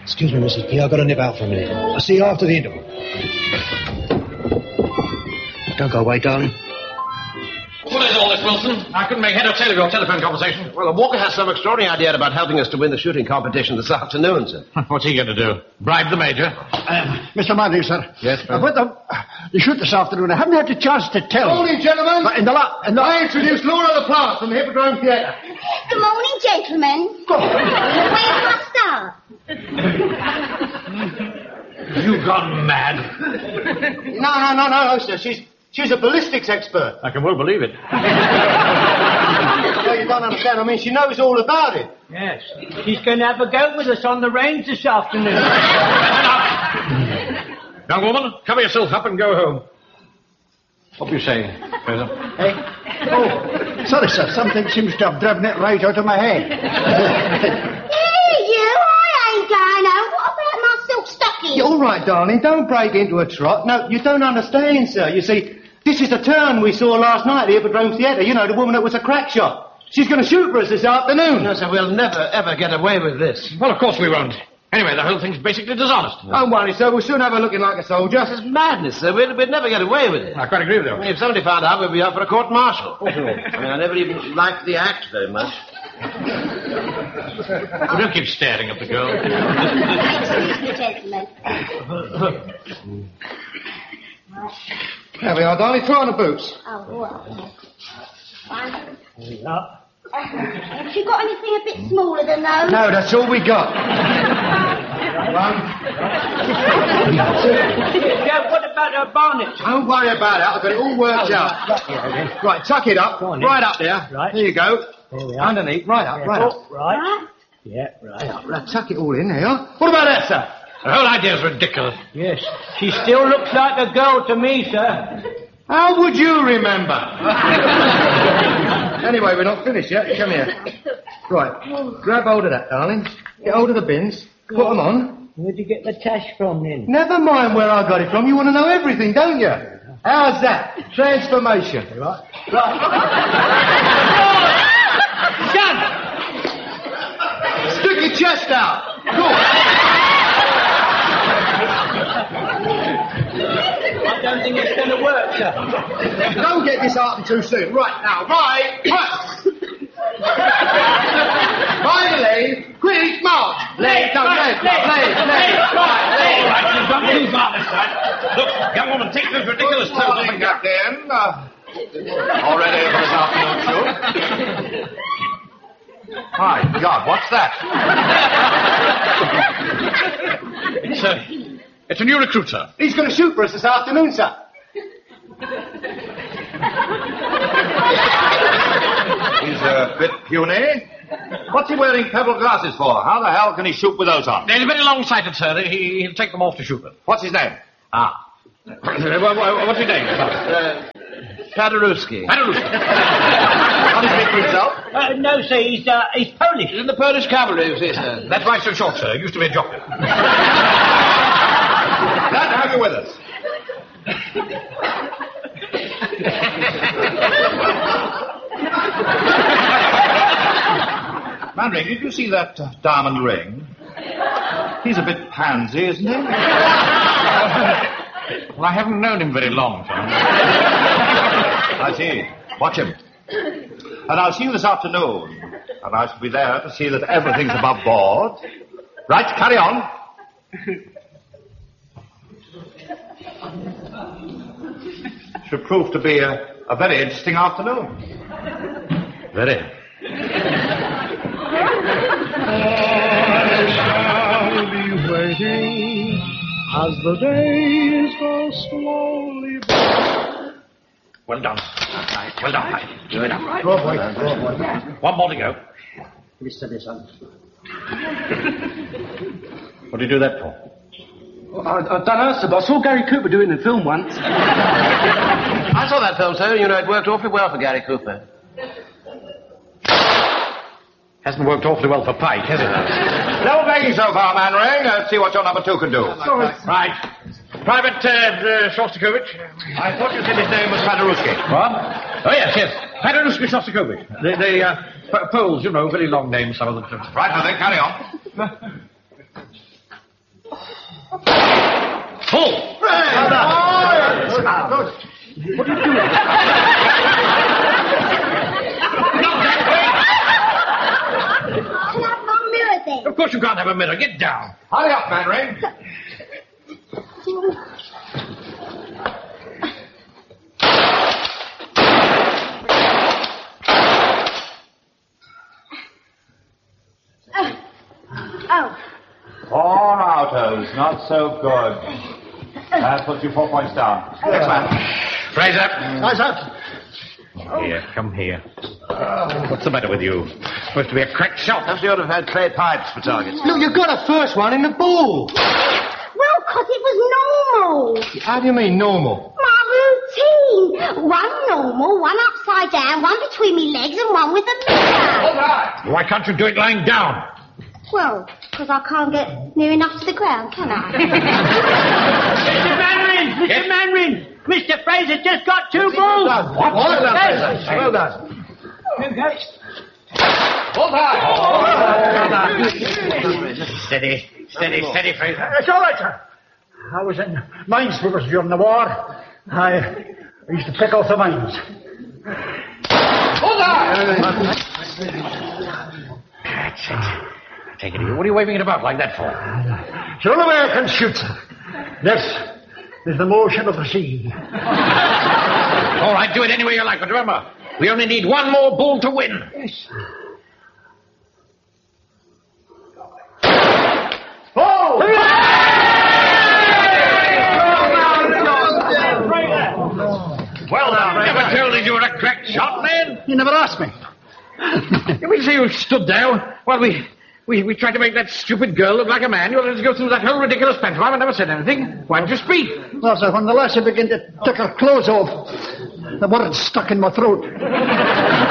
Excuse me, Mrs. P. I've got to nip out for a minute. I'll see you after the interval. Don't go away, darling. What is all this, Wilson? I couldn't make head or tail of your telephone conversation. Well, Walker has some extraordinary idea about helping us to win the shooting competition this afternoon, sir. What's he going to do? Bribe the Major? Mr. Manning, sir. Yes, sir. About the shoot this afternoon, I haven't had the chance to tell. Good morning, gentlemen. I introduce Laura LaPlante from the Hippodrome Theatre. Good morning, gentlemen. Where do I start? You've gone mad. No, sir. She's a ballistics expert. I can well believe it. No, you don't understand. I mean, she knows all about it. Yes. She's going to have a go with us on the range this afternoon. Young woman, cover yourself up and go home. What were you saying, Fraser? Hey? Oh, sorry, sir. Something seems to have driven it right out of my head. Hey, you, I ain't going home. What about my silk stockings? You're all right, darling. Don't break into a trot. No, you don't understand, sir. You see, this is the turn we saw last night at the Hippodrome Theatre. You know, the woman that was a crack shot. She's going to shoot for us this afternoon. No, sir, we'll never, ever get away with this. Well, of course we won't. Anyway, the whole thing's basically dishonest. Don't worry, sir. We'll soon have her looking like a soldier. This is madness, sir. We'd never get away with it. I quite agree with you. I mean, if somebody found out, we'd be up for a court-martial. I mean, I never even liked the act very much. Well, don't keep staring at the girl. Excuse me, gentlemen. There we are, darling. Throw on the boots. Oh, well. Have you got anything a bit smaller than those? No, that's all we got. Yeah, what about her bonnet? Don't worry about it. I've got it all worked out. Right, tuck it up. Right up there. Right. There you go. There we are. Underneath. Right up, right up. Right. Yeah, right. Right, tuck it all in there. What about that, sir? The whole idea's ridiculous. Yes. She still looks like a girl to me, sir. How would you remember? Anyway, we're not finished yet. Come here. Right, grab hold of that, darling. Get hold of the bins. Put them on. Where'd you get the tash from, then? Never mind where I got it from. You want to know everything, don't you? How's that? Transformation. Right. Son! Stick your chest out. Good. I don't think it's going to work, sir. Don't get disheartened too soon. Right, now, right. Riley, quick, march. Leg. Right, you've got two partners, sir. Look, young woman, take this ridiculous Morning, Captain. All ready for this afternoon shoot? My God, what's that? It's a new recruit, sir. He's going to shoot for us this afternoon, sir. He's a bit puny. What's he wearing pebble glasses for? How the hell can he shoot with those on? He's very long-sighted, sir. He'll take them off to shoot them. What's his name? What's his name? Paderewski. Can't he speak for himself? No, sir, he's Polish. He's in the Polish cavalry, you see, sir. That's why he's so short, sir. He used to be a jockey. Glad to have you with us. Manring, did you see that diamond ring? He's a bit pansy, isn't he? Well, I haven't known him very long, sir. I see. Watch him. And I'll see you this afternoon. And I shall be there to see that everything's above board. Right, carry on. Should prove to be a very interesting afternoon. Very. I shall be waiting as the days go slowly by. Well done. Well done. Good. Go, boy. One more to go. Steady, son. What do you do that for? I don't know, sir, but I saw Gary Cooper do it in a film once. I saw that film, sir. You know, it worked awfully well for Gary Cooper. Hasn't worked awfully well for Pike, has it? No begging so far, Manring. Let's see what your number two can do. Right. Private Shostakovich. I thought you said his name was Paderewski. What? Oh, yes. Paderewski Shostakovich. The Poles, you know, very long names, some of them. Right, now then, carry on. What are you doing? Can I have one mirror then? Of course you can't have a mirror. Get down. Hurry up, Manring. Oh. 4 autos, not so good. That puts you 4 points down. Next man. Fraser. Fraser. Come here. What's the matter with you? Supposed to be a cracked shot. Perhaps you ought to have had clay pipes for targets. Look, you got a first one in the ball. Well, 'cause it was normal. How do you mean normal? My routine. One normal, one upside down, one between me legs, and one with a mirror. Why can't you do it lying down? Well, 'cause I can't get near enough to the ground, can I? Mr. Manring! Mr. Fraser just got 2 balls! Well done, Hey. Fraser. Well done. Steady, Fraser. It's all right, sir. I was in minesweepers during the war. I used to pick out the mines. Take it easy. What are you waving it about like that for? It's the only way I can shoot, sir. This is the motion of the sea. All right, do it any way you like, but remember, we only need 1 more ball to win. Yes. Oh! Well done. Never told you were a cracked shot, man. You never asked me. We see you stood there while we tried to make that stupid girl look like a man. You let us go through that whole ridiculous pantomime and never said anything. Why didn't you speak? Well, sir, when the lassie began to take her clothes off, the words stuck in my throat.